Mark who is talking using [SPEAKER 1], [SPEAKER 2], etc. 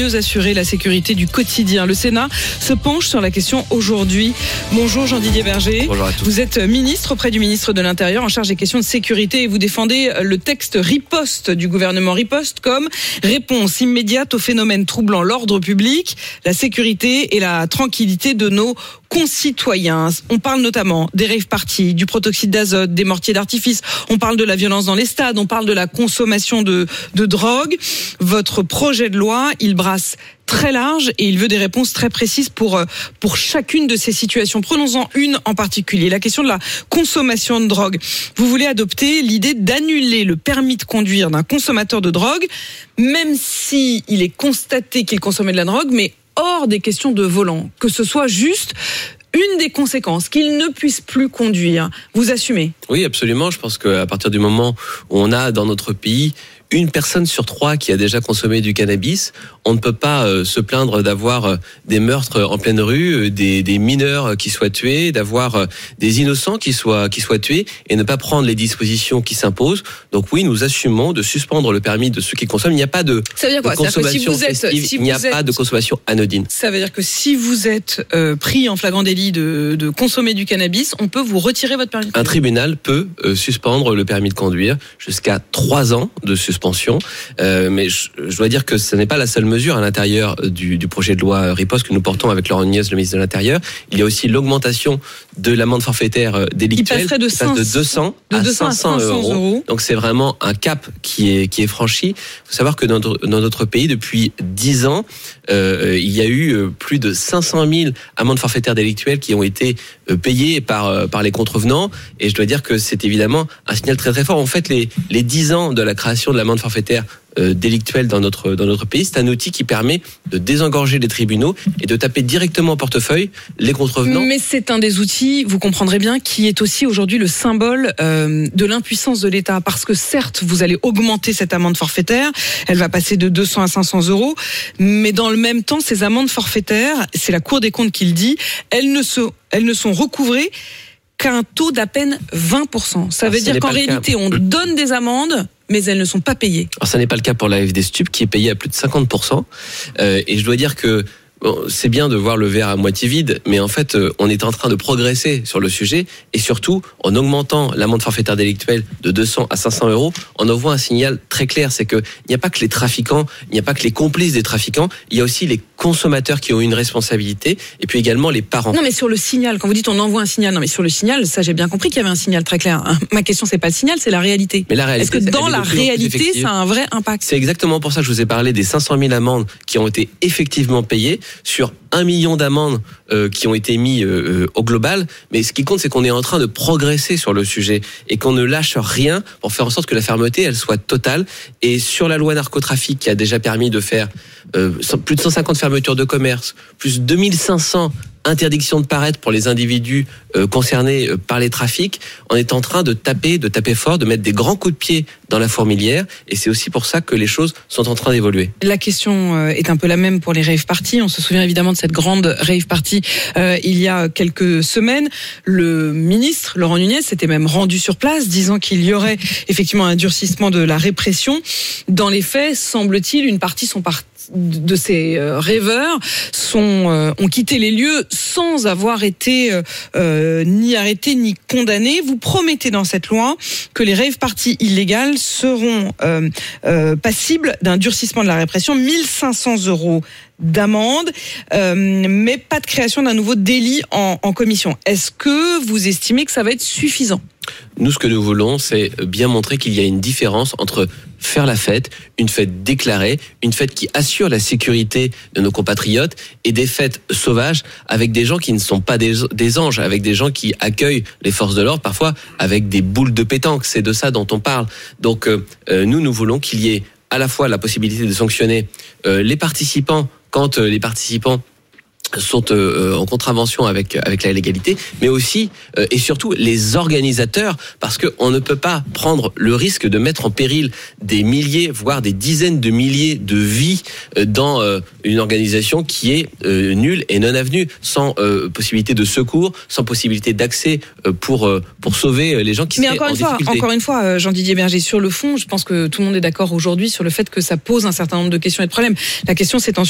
[SPEAKER 1] mieux assurer la sécurité du quotidien? Le Sénat se penche sur la question aujourd'hui. Bonjour Jean-Didier Berger.
[SPEAKER 2] Bonjour à tous.
[SPEAKER 1] Vous êtes ministre auprès du ministre de l'Intérieur en charge des questions de sécurité et vous défendez le texte riposte du gouvernement. Riposte comme réponse immédiate aux phénomènes troublant l'ordre public, la sécurité et la tranquillité de nos concitoyens. On parle notamment des rave parties, du protoxyde d'azote, des mortiers d'artifice. On parle de la violence dans les stades. On parle de la consommation de drogue. Votre projet de loi, il brasse très large et il veut des réponses très précises pour chacune de ces situations. Prenons-en une en particulier, la question de la consommation de drogue. Vous voulez adopter l'idée d'annuler le permis de conduire d'un consommateur de drogue, même si il est constaté qu'il consommait de la drogue, mais hors des questions de volant, que ce soit juste une des conséquences, qu'il ne puisse plus conduire. Vous assumez?
[SPEAKER 2] Oui, absolument. Je pense qu'à partir du moment où on a dans notre pays une personne sur 3 qui a déjà consommé du cannabis, on ne peut pas se plaindre d'avoir des meurtres en pleine rue, des mineurs qui soient tués, d'avoir des innocents qui soient tués et ne pas prendre les dispositions qui s'imposent. Donc oui, nous assumons de suspendre le permis de ceux qui consomment. Il n'y a pas de consommation festive, il n'y a pas de consommation anodine.
[SPEAKER 1] Ça veut dire que si vous êtes pris en flagrant délit de consommer du cannabis, on peut vous retirer votre permis de conduire.
[SPEAKER 2] Un tribunal peut suspendre le permis de conduire jusqu'à 3 ans de suspension. Mais je dois dire que ce n'est pas la seule mesure à l'intérieur du projet de loi riposte que nous portons avec Laurent Nunez, le ministre de l'Intérieur. Il y a aussi l'augmentation de l'amende forfaitaire délictuelle qui passe de 200 à 500 euros. Donc c'est vraiment un cap qui est franchi. Il faut savoir que dans notre pays, depuis 10 ans, il y a eu plus de 500 000 amendes forfaitaires délictuelles qui ont été payées par les contrevenants. Et je dois dire que c'est évidemment un signal très très fort. En fait, les 10 ans de la création de l'amende forfaitaire délictuelle dans notre pays, c'est un outil qui permet de désengorger les tribunaux et de taper directement au portefeuille les contrevenants.
[SPEAKER 1] Mais c'est un des outils, vous comprendrez bien, qui est aussi aujourd'hui le symbole de l'impuissance de l'État. Parce que certes, vous allez augmenter cette amende forfaitaire, elle va passer de 200 à 500 euros, mais dans le même temps, ces amendes forfaitaires, c'est la Cour des comptes qui le dit, elles ne sont recouvrées qu'à un taux d'à peine 20%. Ça veut dire qu'en réalité, on donne des amendes, mais elles ne sont pas payées.
[SPEAKER 2] Alors ça n'est pas le cas pour l'AFD Stup qui est payé à plus de 50%. Et je dois dire que c'est bien de voir le verre à moitié vide, mais en fait, on est en train de progresser sur le sujet et surtout, en augmentant l'amende forfaitaire délictuelle de 200 à 500 euros, on envoie un signal très clair, c'est que il n'y a pas que les trafiquants, il n'y a pas que les complices des trafiquants, il y a aussi les consommateurs qui ont une responsabilité et puis également les parents.
[SPEAKER 1] Non, mais sur le signal, quand vous dites on envoie un signal, non mais sur le signal, ça j'ai bien compris qu'il y avait un signal très clair. Ma question c'est pas le signal, c'est la réalité.
[SPEAKER 2] Mais la réalité,
[SPEAKER 1] est-ce que dans la réalité, ça a un vrai impact?
[SPEAKER 2] C'est exactement pour ça que je vous ai parlé des 500 000 amendes qui ont été effectivement payées sur 1 million d'amendes qui ont été mis au global. Mais ce qui compte, c'est qu'on est en train de progresser sur le sujet et qu'on ne lâche rien pour faire en sorte que la fermeté, elle soit totale. Et sur la loi narcotrafic qui a déjà permis de faire plus de 150 fermetures de commerce, plus 2500 interdiction de paraître pour les individus concernés par les trafics, on est en train de taper fort, de mettre des grands coups de pied dans la fourmilière et c'est aussi pour ça que les choses sont en train d'évoluer.
[SPEAKER 1] La question est un peu la même pour les rave parties. On se souvient évidemment de cette grande rave party il y a quelques semaines. Le ministre Laurent Nunez s'était même rendu sur place disant qu'il y aurait effectivement un durcissement de la répression. Dans les faits, semble-t-il, une partie de ces rêveurs ont quitté les lieux sans avoir été ni arrêtés ni condamnés. Vous promettez dans cette loi que les rave parties illégales seront passibles d'un durcissement de la répression, 1 500 euros d'amende, mais pas de création d'un nouveau délit en commission. Est-ce que vous estimez que ça va être suffisant ?
[SPEAKER 2] Nous, ce que nous voulons, c'est bien montrer qu'il y a une différence entre faire la fête, une fête déclarée, une fête qui assure la sécurité de nos compatriotes et des fêtes sauvages avec des gens qui ne sont pas des anges, avec des gens qui accueillent les forces de l'ordre, parfois avec des boules de pétanque. C'est de ça dont on parle. Donc, nous voulons qu'il y ait à la fois la possibilité de sanctionner les participants quand les participants sont en contravention avec la légalité, mais aussi et surtout les organisateurs, parce que on ne peut pas prendre le risque de mettre en péril des milliers, voire des dizaines de milliers de vies dans une organisation qui est nulle et non avenue, sans possibilité de secours, sans possibilité d'accès pour sauver les gens qui seraient en difficulté.
[SPEAKER 1] Encore une fois, Jean-Didier Berger, sur le fond, je pense que tout le monde est d'accord aujourd'hui sur le fait que ça pose un certain nombre de questions et de problèmes. La question, c'est ensuite